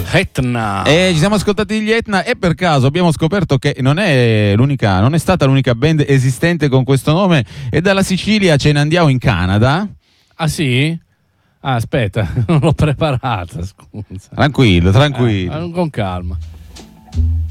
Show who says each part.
Speaker 1: Etna.
Speaker 2: E ci siamo ascoltati gli Etna e per caso abbiamo scoperto che non è stata l'unica band esistente con questo nome, e dalla Sicilia ce ne andiamo in Canada.
Speaker 1: Ah sì? Ah, aspetta, non l'ho preparata, scusa.
Speaker 2: Tranquillo.
Speaker 1: Con calma.